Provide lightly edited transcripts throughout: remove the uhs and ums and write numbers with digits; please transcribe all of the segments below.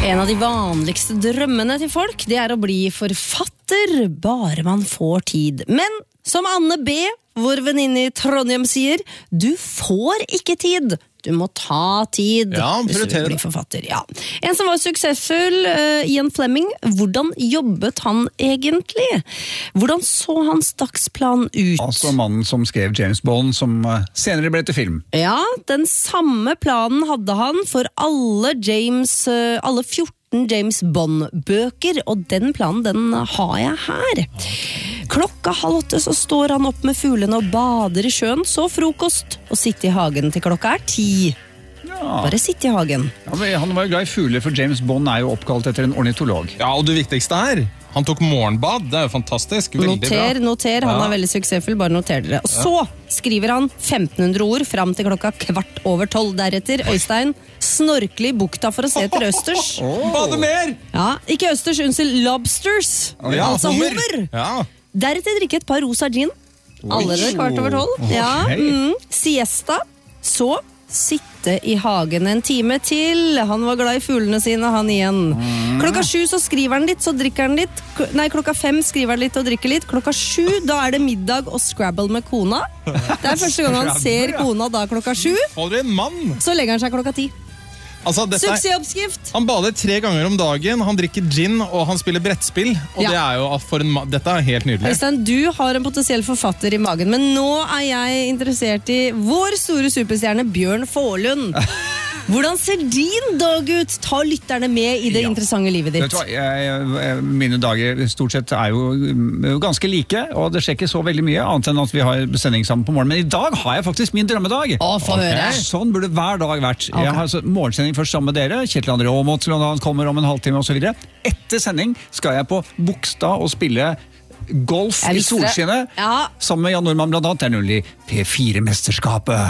En av de vanligste drømmene til folk, det å bli forfatter, bare man får tid. Men som Anne B., vår venninne i Trondheim sier, du får ikke tid. Du må ta tid hvis du vil bli forfatter. Ja. En som var suksessfull, Ian Fleming, hvordan jobbet han egentlig? Hvordan så hans dagsplan ut? Altså mannen som skrev James Bond, som senere ble til film. Ja, den samme planen hadde han for alle 14 James Bond-bøker, og den planen, den har jeg her. 7:30 så står han opp med fuglene og bader i sjøen, så frokost, og sitte i hagen til 10:00. Ja. Bare sitte i hagen. Ja, han var jo glad i fugler, for James Bond er jo oppkalt etter en ornitolog. Ja, og det viktigste her, han tok morgenbad, det er jo fantastisk, veldig bra. Noter, han er veldig suksessfull, bare noter dere. Og så skriver han 1500 ord frem til 11:15. Deretter, Øystein, snorkle i bukta for å se etter østers. Bade mer! Ja, ikke østers, unnskyld, lobsters. Altså hummer. Ja. Deretter drikke et par rosa gin. Allerede 11:15. Ja, siesta. Så sitte i hagen en time til. Han var glad i fuglene sine, han igjen. 7:00 så skriver han litt, så drikker han litt. Nei, 5:00 skriver han litt og drikker litt. 7:00, da er det middag og Scrabble med kona. Det er første gang han ser kona da 7:00. Holder en mann. Så legger han seg 10:00. Altså, Suksessoppskrift! Han bader 3 ganger om dagen, han drikker gin og han spiller brettspill. Og det er jo dette er helt nydelig. Øystein, du har en potensiell forfatter i magen, men nå er jeg interessert i vår store superstjerne Bjørn Forlund. Hvordan ser din dag ut? Ta lytterne med i det interessante livet ditt. Vet du hva, mine dager stort sett er jo ganske like, og det skjer ikke så veldig mye, annet enn at vi har sending sammen på morgenen. Men i dag har jeg faktisk min drømmedag. Få høre. Sånn burde hver dag vært. Jeg har morgensending først sammen med dere. Kjetil André Aamodt kommer om en halvtime og så videre. Etter sending skal jeg på Bogstad og spille golf i solskinnet, sammen med Jan Normann blant annet. Det er nemlig P4-mesterskapet.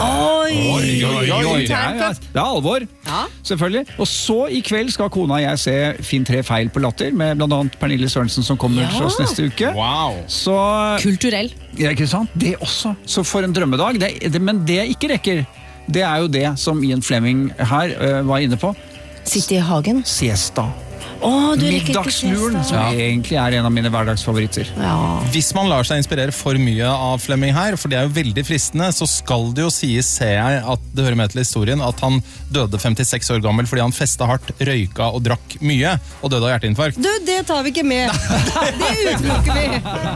Oi. Det er alvor, selvfølgelig. Og så i kveld skal kona og jeg se Finn 3 feil på Latter, med blant annet Pernille Sørensen som kommer til oss neste uke. Wow. Så, kulturell. Ja, ikke sant? Det også. Så for en drømmedag. Men det jeg ikke rekker, det er jo det som Ian Fleming her var inne på. Sitte i hagen. Siesta. Middagsluren, som egentlig er en av mine hverdagsfavoritter. Hvis man lar seg inspirere for mye av Fleming her, for det er jo veldig fristende, så skal det jo sies, ser jeg, at det hører med til historien, at han døde 56 år gammel fordi han festet hardt, røyka og drakk mye, og døde av hjerteinfarkt. Du, det tar vi ikke med. Det utelukker vi.